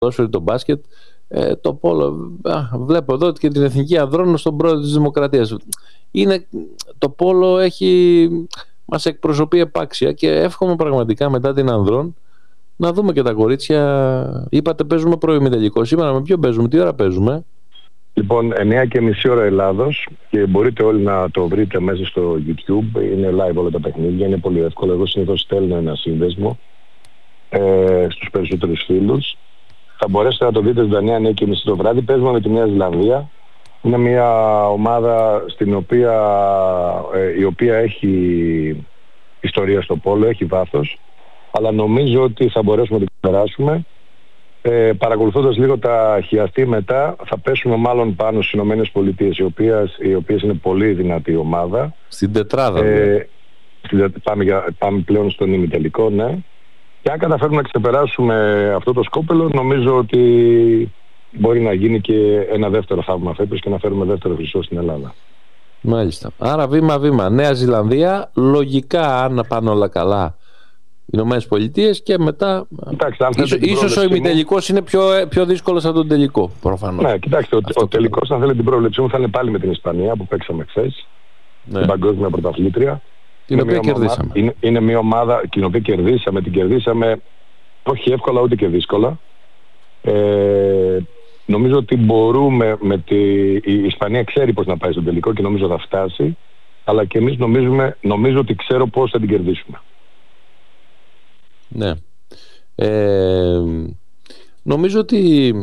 ποδόσφαιρο, το μπάσκετ, το πόλο. Βλέπω εδώ και την Εθνική Ανδρών στον πρόεδρο της Δημοκρατίας. Το πόλο μας εκπροσωπεί επάξια και εύχομαι πραγματικά μετά την Ανδρών να δούμε και τα κορίτσια. Είπατε παίζουμε προημιτελικό. Σήμερα με ποιο παίζουμε, τι ώρα παίζουμε? Λοιπόν, 9:30 ώρα Ελλάδος και μπορείτε όλοι να το βρείτε μέσα στο YouTube. Είναι live όλα τα παιχνίδια, είναι πολύ εύκολο. Εγώ συνήθως στέλνω ένα σύνδεσμο στους περισσότερους φίλους. Θα μπορέσετε να το δείτε στα 9:30 το βράδυ. Παίζουμε με τη Νέα Ζηλανδία. Είναι μια ομάδα η οποία έχει ιστορία στο πόλο, έχει βάθος, αλλά νομίζω ότι θα μπορέσουμε να την περάσουμε. Παρακολουθώντας λίγο τα χιαστή μετά, θα πέσουμε μάλλον πάνω στις ΗΠΑ, οι οποίες είναι πολύ δυνατή ομάδα. Στην τετράδα. Πάμε πλέον στον ημιτελικό, ναι. Και αν καταφέρουμε να ξεπεράσουμε αυτό το σκόπελο, νομίζω ότι μπορεί να γίνει και ένα δεύτερο θαύμα φέτος και να φέρουμε δεύτερο χρυσό στην Ελλάδα. Μάλιστα. Άρα βήμα-βήμα. Νέα Ζηλανδία, λογικά αν πάνε όλα καλά, Ηνωμένες Πολιτείες και μετά. Κοιτάξτε, ίσως ο ημιτελικός είναι πιο δύσκολος από τον τελικό, προφανώς. Ναι, κοιτάξτε, ο τελικός, αν θέλετε την πρόβλεψή μου, θα είναι πάλι με την Ισπανία που παίξαμε χθες. Ναι. Την παγκόσμια πρωταθλήτρια. Την οποία κερδίσαμε. Είναι μια ομάδα την οποία κερδίσαμε. Την κερδίσαμε όχι εύκολα ούτε και δύσκολα. Νομίζω ότι μπορούμε η Ισπανία ξέρει πώς να πάει στον τελικό και νομίζω θα φτάσει. Αλλά και εμείς νομίζω ότι ξέρω πώς θα την κερδίσουμε. Ναι. Νομίζω ότι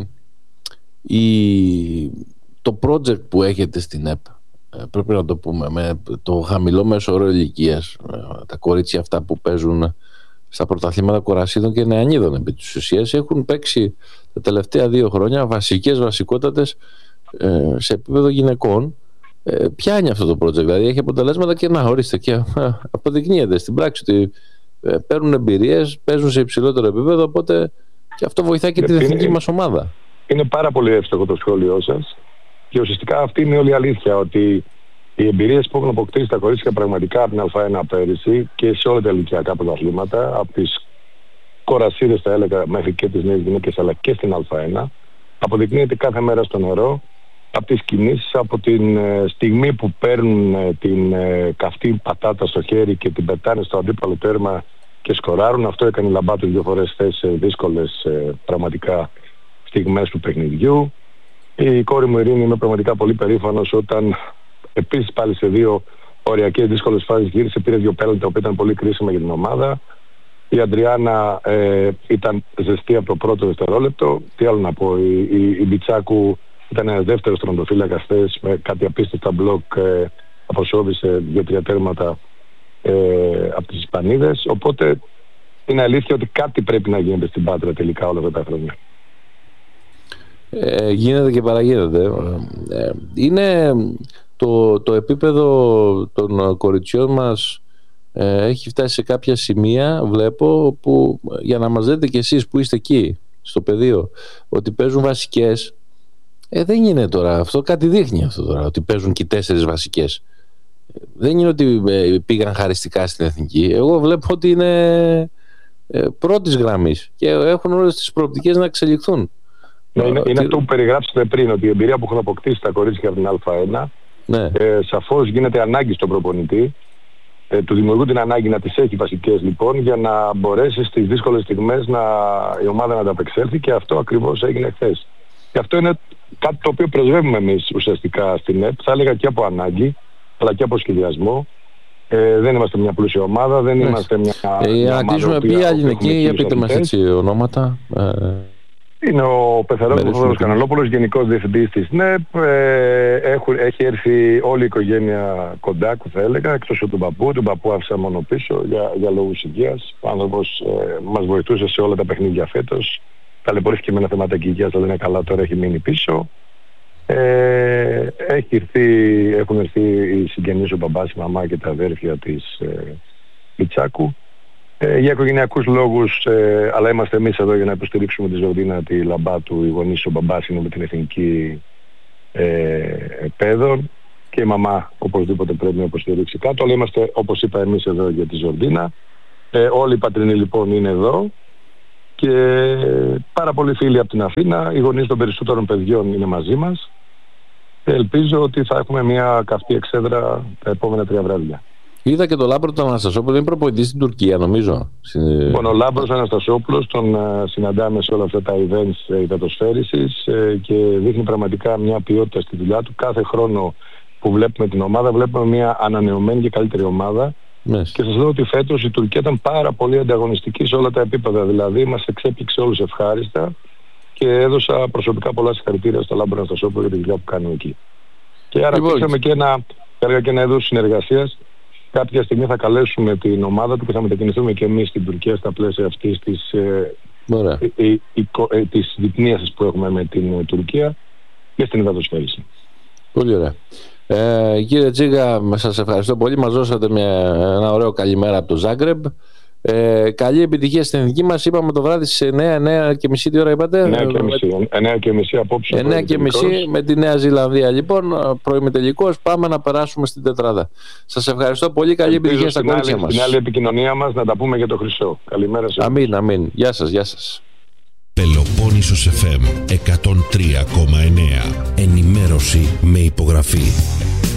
το project που έχετε στην ΕΠ, πρέπει να το πούμε, με το χαμηλό μέσο όρο ηλικίας, τα κορίτσια αυτά που παίζουν στα πρωταθλήματα κορασίδων και νεανίδων επί της ουσίας, έχουν παίξει τα τελευταία 2 χρόνια βασικότατες σε επίπεδο γυναικών. Πιάνει αυτό το project, δηλαδή έχει αποτελέσματα και να ορίστε και αποδεικνύεται στην πράξη ότι παίρνουν εμπειρίες, παίζουν σε υψηλότερο επίπεδο, οπότε και αυτό βοηθάει και την εθνική μας ομάδα. Είναι πάρα πολύ εύστοχο το σχόλιο σας και ουσιαστικά αυτή είναι όλη η αλήθεια, ότι οι εμπειρίες που έχουν αποκτήσει τα κορίτσια πραγματικά από την Α1 πέρυσι και σε όλα τα ηλικιακά πρωταθλήματα, από τις κορασίδες θα έλεγα μέχρι και τις νέες γυναίκες, αλλά και στην Α1, αποδεικνύεται κάθε μέρα στο νερό, από τις κινήσεις, από την στιγμή που παίρνουν την καυτή πατάτα στο χέρι και την πετάνε στο αντίπαλο τέρμα και σκοράρουν. Αυτό έκανε η Λαμπάτου 2 φορές σε δύσκολες πραγματικά στιγμές του παιχνιδιού. Η κόρη μου Ειρήνη, είμαι πραγματικά πολύ περήφανος όταν επίσης πάλι σε 2 οριακές δύσκολες φάσεις γύρισε, πήρε 2 πέναλτι τα οποία ήταν πολύ κρίσιμα για την ομάδα. Η Αντριάννα ήταν ζεστή από το πρώτο δευτερόλεπτο. Τι άλλο να πω, η Μπιτσάκου ήταν ένας δεύτερος τερματοφύλακας χθες με κάτι απίστευτα μπλοκ, αποσώβησε 2-3 τέρματα από τις Ισπανίδες. Οπότε είναι αλήθεια ότι κάτι πρέπει να γίνεται στην Πάτρα τελικά όλα αυτά τα χρόνια. Γίνεται και παραγίνεται. Είναι το επίπεδο των κοριτσιών μας έχει φτάσει σε κάποια σημεία, βλέπω, που για να μας δείτε κι εσείς που είστε εκεί στο πεδίο ότι παίζουν βασικές. Δεν είναι τώρα αυτό, κάτι δείχνει αυτό τώρα, ότι παίζουν και οι 4 βασικές. Δεν είναι ότι πήγαν χαριστικά στην εθνική. Εγώ βλέπω ότι είναι πρώτης γραμμής και έχουν όλες τις προοπτικές να εξελιχθούν. Είναι αυτό που περιγράψατε πριν, ότι η εμπειρία που έχουν αποκτήσει τα κορίτσια από την Α1, ναι, σαφώς γίνεται ανάγκη στον προπονητή. Του δημιουργούν την ανάγκη να τις έχει βασικές λοιπόν, για να μπορέσει στις δύσκολες στιγμές η ομάδα να ανταπεξέλθει, και αυτό ακριβώς έγινε χθες. Και αυτό είναι κάτι το οποίο προσβεύουμε εμείς ουσιαστικά στην ΕΠ, θα έλεγα και από ανάγκη, αλλά και από σχεδιασμό. Δεν είμαστε μια πλούσια ομάδα, δεν είμαστε μια ομάδα. Ποια ελληνική, για πείτε μας έτσι ονόματα. Είναι ο Πεθερός Θοδωρός Κανελόπουλος, Γενικός Διευθυντής της ΝΕΠ. Έχει έρθει όλη η οικογένεια κοντά, θα έλεγα, εκτός από τον παππού άφησα μόνο πίσω για λόγους υγείας. Ο άνθρωπος μας βοηθούσε σε όλα τα παιχνίδια φέτος. Ταλαιπωρήθηκε με ένα θεματάκι υγείας, αλλά δεν είναι καλά, τώρα έχει μείνει πίσω. Έχουν έρθει οι συγγενείς, ο μπαμπάς, η μαμά και τα αδέρφια της Μπιτσάκου. Για οικογενειακούς λόγους, αλλά είμαστε εμείς εδώ για να υποστηρίξουμε τη Ζορντίνα, τη Λαμπάτου. Οι γονείς, ο μπαμπάς είναι με την εθνική παιδών και η μαμά οπωσδήποτε πρέπει να υποστηρίξει κάτω. Αλλά είμαστε, όπως είπα, εμείς εδώ για τη Ζορντίνα. Όλοι οι πατρινοί λοιπόν είναι εδώ. Και πάρα πολλοί φίλοι από την Αθήνα, οι γονείς των περισσότερων παιδιών είναι μαζί μας. Ελπίζω ότι θα έχουμε μια καυτή εξέδρα τα επόμενα 3 βράδια. Είδα και τον Λάμπρο τον Αναστασόπουλο, είναι προπονητής στην Τουρκία, νομίζω. Λοιπόν, ο Λάμπρος Αναστασόπουλος τον συναντάμε σε όλα αυτά τα events υδατοσφαίρισης και δείχνει πραγματικά μια ποιότητα στη δουλειά του. Κάθε χρόνο που βλέπουμε την ομάδα, βλέπουμε μια ανανεωμένη και καλύτερη ομάδα. Yes. Και σας λέω ότι φέτος η Τουρκία ήταν πάρα πολύ ανταγωνιστική σε όλα τα επίπεδα. Δηλαδή, μας εξέπληξε όλους ευχάριστα και έδωσα προσωπικά πολλά συγχαρητήρια στο Λάμπρο Αναστασόπουλο για τη δουλειά που κάνει εκεί. Και άρα πήγαμε και ένα είδος συνεργασίας. Κάποια στιγμή θα καλέσουμε την ομάδα του και θα μετακινηθούμε και εμείς στην Τουρκία στα πλαίσια αυτής της διπνίασης που έχουμε με την Τουρκία και στην υδατοσφαίριση. Πολύ ωραία. Κύριε Τσίγα, σας ευχαριστώ πολύ. Μας δώσατε ένα ωραίο καλημέρα από το Ζάγκρεμπ. Καλή επιτυχία στην εθνική μας. Είπαμε το βράδυ στις 9:30 τι ώρα είπατε? 9:30 απόψε. 9:30 με τη Νέα Ζηλανδία. Λοιπόν, προημιτελικός, πάμε να περάσουμε στην τετράδα. Σας ευχαριστώ πολύ. Καλή επιτυχία στα κορίτσια μας. Στην άλλη επικοινωνία μας να τα πούμε για το χρυσό. Καλημέρα σε όλους. Αμήν. Γεια σας. Πελοπόννησος FM 103,9. Ενημέρωση με υπογραφή.